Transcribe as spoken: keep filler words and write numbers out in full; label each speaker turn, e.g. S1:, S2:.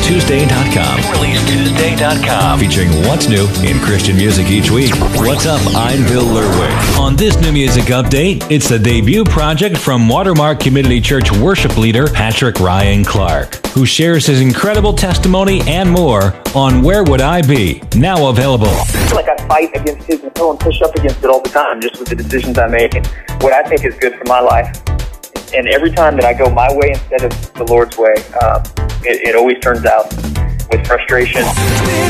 S1: Tuesday dot com.
S2: Release Tuesday dot com.
S1: Featuring what's new in Christian music each week. What's up? I'm Bill Lerwick. On this new music update, it's the debut project from Watermark Community Church worship leader Patrick Ryan Clark, who shares his incredible testimony and more on Where Would I Be? Now available.
S3: I feel like I fight against his will and push up against it all the time, just with the decisions I make and what I think is good for my life. And every time that I go my way instead of the Lord's way, um, it, it always turns out with frustration.